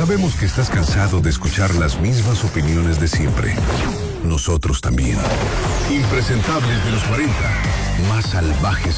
Sabemos que estás cansado de escuchar las mismas opiniones de siempre. Nosotros también. Impresentables de los 40. Más salvajes